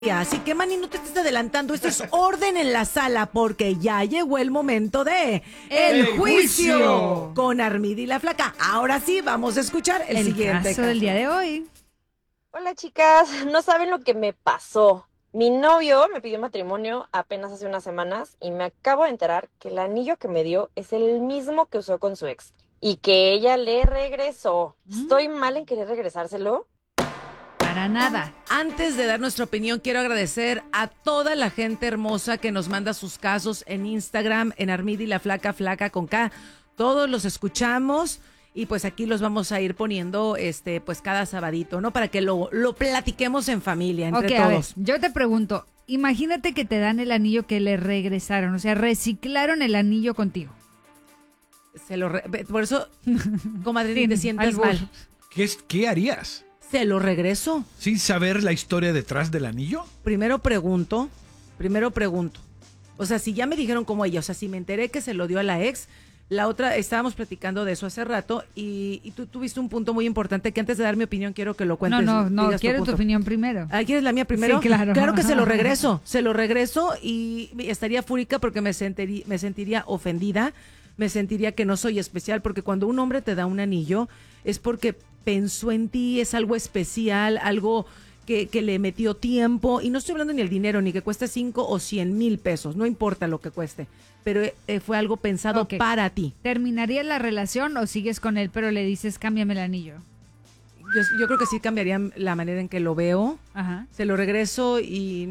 Así que, Manny, no te estés adelantando. Esto es orden en la sala porque ya llegó el momento de ¡El juicio! Con Armida y la Flaca. Ahora sí, vamos a escuchar el siguiente caso del día de hoy. Hola chicas, no saben lo que me pasó. Mi novio me pidió matrimonio apenas hace unas semanas y me acabo de enterar que el anillo que me dio es el mismo que usó con su ex y que ella le regresó. ¿Estoy mal en querer regresárselo? Para nada. Antes de dar nuestra opinión, quiero agradecer a toda la gente hermosa que nos manda sus casos en Instagram, en Armida y la Flaca, Flaca con K. Todos los escuchamos y pues aquí los vamos a ir poniendo pues cada sabadito, ¿no? Para que lo platiquemos en familia, entre todos. A ver, yo te pregunto, imagínate que te dan el anillo que le regresaron, o sea, reciclaron el anillo contigo. Por eso, comadre, ni te sientas mal. ¿Qué harías? Se lo regreso. ¿Sin saber la historia detrás del anillo? Primero pregunto. O sea, si ya me dijeron como ella, o sea, si me enteré que se lo dio a la ex, la otra, estábamos platicando de eso hace rato y tú tuviste un punto muy importante que antes de dar mi opinión quiero que lo cuentes. No, quiero tu opinión primero. ¿Quieres la mía primero? Sí, claro. Claro que se lo regreso y estaría fúrica porque me sentiría ofendida, me sentiría que no soy especial, porque cuando un hombre te da un anillo es porque pensó en ti, es algo especial, algo que le metió tiempo, y no estoy hablando ni el dinero, ni que cueste 5 o 100 mil pesos, no importa lo que cueste, pero fue algo pensado para ti. ¿Terminaría la relación o sigues con él, pero le dices cámbiame el anillo? Yo creo que sí cambiaría la manera en que lo veo. Ajá. Se lo regreso y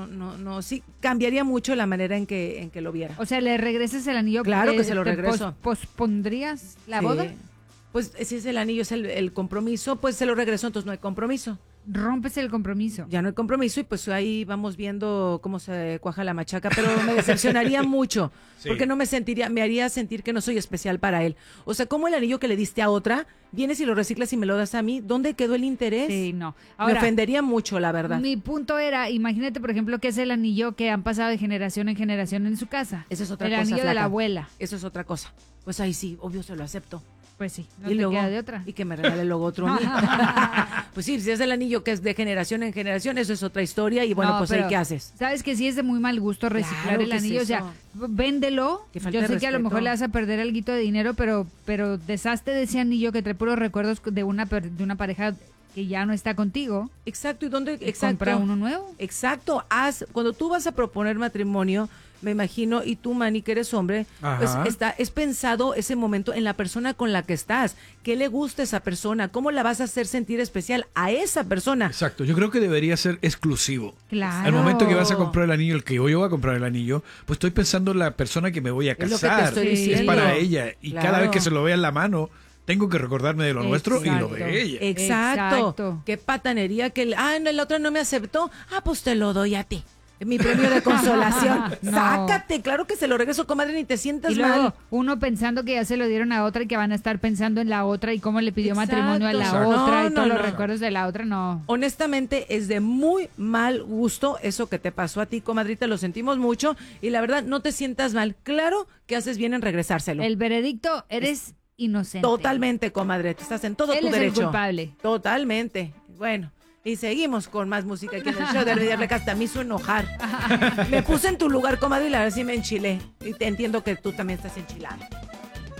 no, sí cambiaría mucho la manera en que lo viera. O sea, le regresas el anillo. Claro que se lo regreso. ¿Pospondrías la boda? Pues si es el anillo, es el compromiso, pues se lo regreso, entonces no hay compromiso. Rompes el compromiso. Ya no hay compromiso y pues ahí vamos viendo cómo se cuaja la machaca, pero me decepcionaría mucho, porque me haría sentir que no soy especial para él. O sea, como el anillo que le diste a otra, vienes y lo reciclas y me lo das a mí, ¿dónde quedó el interés? Sí, no. Ahora, me ofendería mucho, la verdad. Mi punto era, imagínate, por ejemplo, que es el anillo que han pasado de generación en generación en su casa. Eso es otra cosa, cosa, el anillo de la abuela. Eso es otra cosa. Pues ahí sí, obvio se lo acepto. Pues sí, no y te luego, queda de otra. Y que me regale luego otro anillo. Pues sí, si es el anillo que es de generación en generación, eso es otra historia y bueno, pues ahí ¿qué haces? Sabes que sí es de muy mal gusto reciclar el anillo, o sea, véndelo. Yo sé que a lo mejor le vas a perder alguito de dinero, pero deshazte de ese anillo que trae puros recuerdos de una pareja que ya no está contigo. Exacto, ¿y dónde? Exacto. Compra uno nuevo. Exacto, cuando tú vas a proponer matrimonio, me imagino, y tú, Manny, que eres hombre, pues es pensado ese momento en la persona con la que estás. ¿Qué le gusta a esa persona? ¿Cómo la vas a hacer sentir especial a esa persona? Exacto, yo creo que debería ser exclusivo. Claro. Al momento que vas a comprar el anillo, el que yo voy a comprar el anillo, pues estoy pensando en la persona que me voy a casar. Es lo que te estoy diciendo. Es para ella. Y claro. cada vez que se lo vea en la mano, tengo que recordarme de lo nuestro y lo de ella. Exacto. Qué patanería que la otra no me aceptó. Pues te lo doy a ti. Mi premio de consolación. No. Sácate, claro que se lo regreso, comadre, ni te sientas y luego, mal. Uno pensando que ya se lo dieron a otra y que van a estar pensando en la otra y cómo le pidió matrimonio a la otra y todos los recuerdos de la otra, no. Honestamente, es de muy mal gusto eso que te pasó a ti, comadrita, lo sentimos mucho y la verdad, no te sientas mal. Claro que haces bien en regresárselo. El veredicto, eres inocente. Totalmente, comadre, estás en todo Él tu es derecho. El culpable. Totalmente. Bueno. Y seguimos con más música aquí en el show de Armida y la Flaca. Hasta me hizo enojar. Me puse en tu lugar, comadre, y la verdad sí me enchilé. Y te entiendo que tú también estás enchilada.